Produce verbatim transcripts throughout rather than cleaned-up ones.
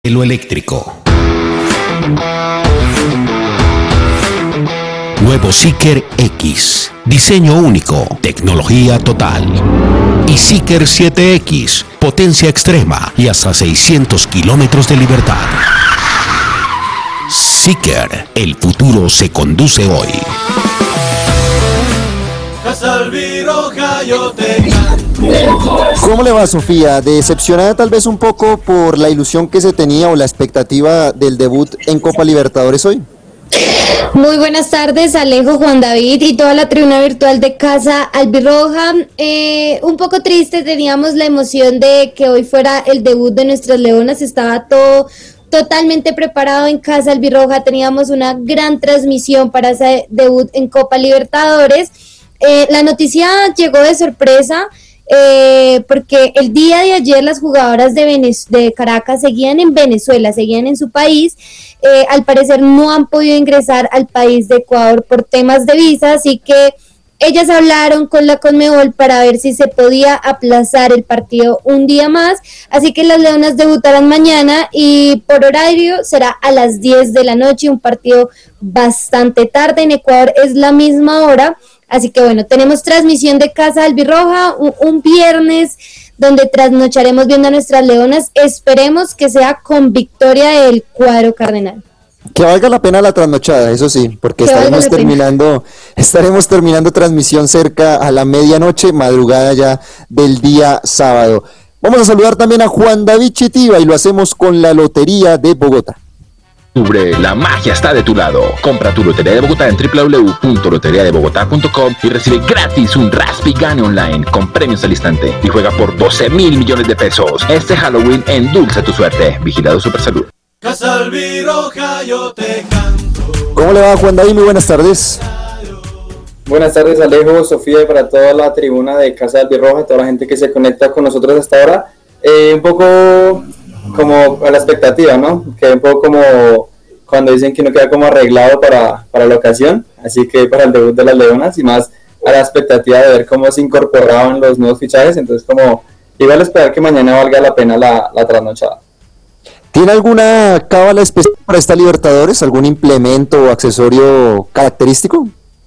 Lo eléctrico. Nuevo Seeker X. Diseño único. Tecnología total. Y Seeker siete X. Potencia extrema y hasta seiscientos kilómetros de libertad. Seeker. El futuro se conduce hoy. ¿Cómo le va, Sofía? ¿Decepcionada tal vez un poco por la ilusión que se tenía o la expectativa del debut en Copa Libertadores hoy? Muy buenas tardes, Alejo, Juan David y toda la tribuna virtual de Casa Albirroja. Eh, un poco triste, teníamos la emoción de que hoy fuera el debut de nuestras leonas, estaba todo totalmente preparado en Casa Albirroja, teníamos una gran transmisión para ese debut en Copa Libertadores. Eh, la noticia llegó de sorpresa eh, porque el día de ayer las jugadoras de, Venez- de Caracas seguían en Venezuela, seguían en su país. Eh, al parecer no han podido ingresar al país de Ecuador por temas de visa, así que ellas hablaron con la Conmebol para ver si se podía aplazar el partido un día más, así que las leonas debutarán mañana y por horario será a las diez de la noche, un partido bastante tarde. En Ecuador es la misma hora. Así que bueno, tenemos transmisión de Casa Albirroja, un, un viernes donde trasnocharemos viendo a nuestras leonas. Esperemos que sea con victoria del cuadro cardenal. Que valga la pena la trasnochada, eso sí, porque que estaremos terminando, estaremos terminando transmisión cerca a la medianoche, madrugada ya del día sábado. Vamos a saludar también a Juan David Chitiva y lo hacemos con la Lotería de Bogotá. Octubre, la magia está de tu lado. Compra tu Lotería de Bogotá en doble u doble u doble u punto lotería de bogotá punto com y recibe gratis un Raspi Gane online con premios al instante y juega por doce mil millones de pesos. Este Halloween endulza tu suerte. Vigilado Supersalud. Casa Albirroja, yo te canto. ¿Cómo le va, Juan David? Muy buenas tardes. Buenas tardes, Alejo, Sofía, y para toda la tribuna de Casa Albirroja, toda la gente que se conecta con nosotros hasta ahora. Eh, un poco como a la expectativa, ¿no? Queda un poco como cuando dicen que no queda como arreglado para, para la ocasión, así que para el debut de las leonas y más a la expectativa de ver cómo se incorporaban los nuevos fichajes, entonces como igual esperar que mañana valga la pena la, la trasnochada. ¿Tiene alguna cábala especial para esta Libertadores? ¿Algún implemento o accesorio característico?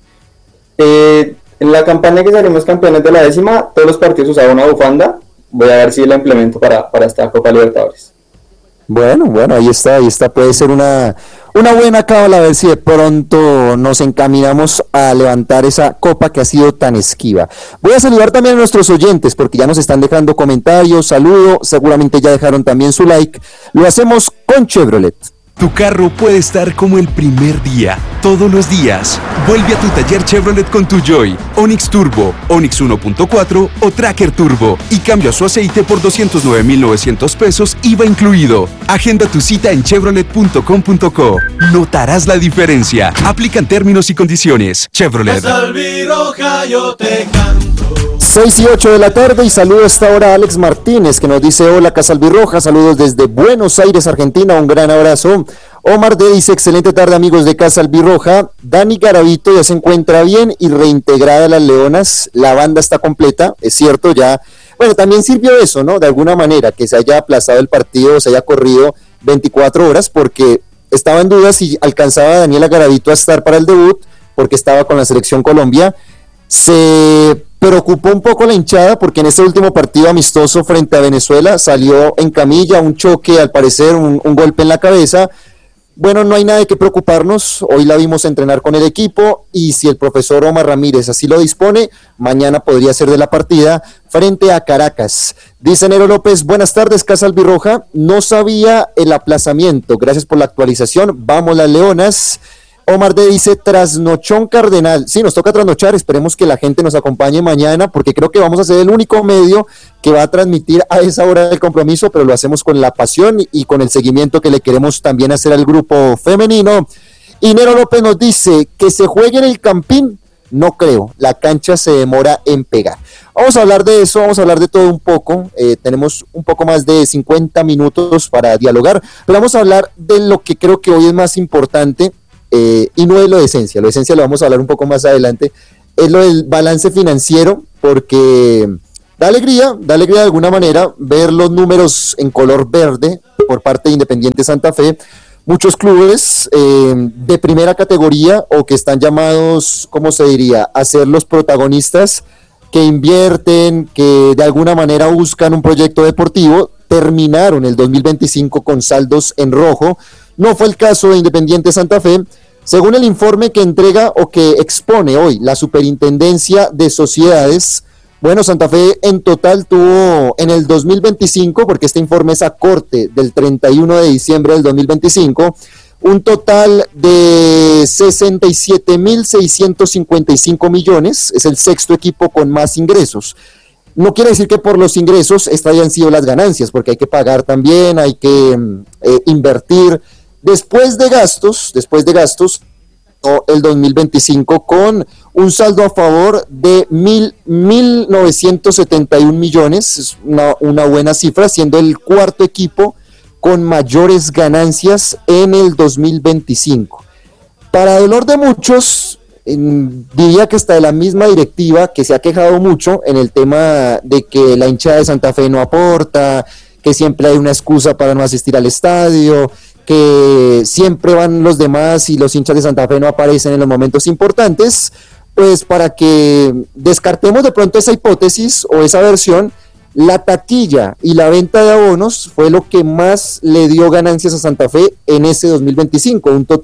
Eh, en la campaña que salimos campeones de la décima, todos los partidos usaban una bufanda. Voy a ver si la implemento para, para esta Copa Libertadores. Bueno, bueno, ahí está, ahí está, puede ser una, una buena cábala, a ver si de pronto nos encaminamos a levantar esa copa que ha sido tan esquiva. Voy a saludar también a nuestros oyentes, porque ya nos están dejando comentarios, saludo, seguramente ya dejaron también su like. Lo hacemos con Chevrolet. Tu carro puede estar como el primer día, todos los días. Vuelve a tu taller Chevrolet con tu Joy, Onix Turbo, Onix uno punto cuatro o Tracker Turbo y cambia su aceite por doscientos nueve mil novecientos pesos, I V A incluido. Agenda tu cita en chevrolet punto com punto co. Notarás la diferencia. Aplican términos y condiciones. Chevrolet. Casa Albirroja, yo te canto. seis y ocho de la tarde y saludo hasta ahora a Alex Martínez que nos dice hola Casa Albirroja, saludos desde Buenos Aires, Argentina, un gran abrazo. Omar D dice excelente tarde amigos de Casa Albirroja. Dani Garavito ya se encuentra bien y reintegrada a las leonas, la banda está completa, es cierto ya, bueno también sirvió eso, ¿no? De alguna manera que se haya aplazado el partido, se haya corrido veinticuatro horas porque estaba en duda si alcanzaba Daniela Garavito a estar para el debut porque estaba con la selección Colombia. Se preocupó un poco la hinchada porque en este último partido amistoso frente a Venezuela salió en camilla, un choque al parecer, un, un golpe en la cabeza. Bueno, no hay nada de qué preocuparnos, hoy la vimos entrenar con el equipo y si el profesor Omar Ramírez así lo dispone, mañana podría ser de la partida frente a Caracas. Dice Nero López, buenas tardes Casa Albirroja, no sabía el aplazamiento, gracias por la actualización, vamos las leonas. Omar D dice trasnochón cardenal, sí, nos toca trasnochar, esperemos que la gente nos acompañe mañana porque creo que vamos a ser el único medio que va a transmitir a esa hora del compromiso, pero lo hacemos con la pasión y con el seguimiento que le queremos también hacer al grupo femenino. Y Nero López nos dice que se juegue en el Campín, no creo, la cancha se demora en pegar. Vamos a hablar de eso, vamos a hablar de todo un poco, eh, tenemos un poco más de cincuenta minutos para dialogar, pero vamos a hablar de lo que creo que hoy es más importante. Eh, y no es lo de esencia, lo de esencia lo vamos a hablar un poco más adelante, es lo del balance financiero, porque da alegría, da alegría de alguna manera ver los números en color verde por parte de Independiente Santa Fe. Muchos clubes eh, de primera categoría o que están llamados, ¿cómo se diría?, a ser los protagonistas, que invierten, que de alguna manera buscan un proyecto deportivo, terminaron el dos mil veinticinco con saldos en rojo. No fue el caso de Independiente Santa Fe. Según el informe que entrega o que expone hoy la Superintendencia de Sociedades, bueno, Santa Fe en total tuvo en el dos mil veinticinco, porque este informe es a corte del treinta y uno de diciembre del dos mil veinticinco, un total de sesenta y siete mil seiscientos cincuenta y cinco millones, es el sexto equipo con más ingresos. No quiere decir que por los ingresos estas hayan sido las ganancias, porque hay que pagar también, hay que eh, invertir. Después de gastos, después de gastos, el dos mil veinticinco con un saldo a favor de mil novecientos setenta y un millones, es una, una buena cifra, siendo el cuarto equipo con mayores ganancias en el dos mil veinticinco. Para dolor de muchos, en, diría que está de la misma directiva que se ha quejado mucho en el tema de que la hinchada de Santa Fe no aporta, que siempre hay una excusa para no asistir al estadio, que siempre van los demás y los hinchas de Santa Fe no aparecen en los momentos importantes, pues para que descartemos de pronto esa hipótesis o esa versión, la taquilla y la venta de abonos fue lo que más le dio ganancias a Santa Fe en ese dos mil veinticinco, un total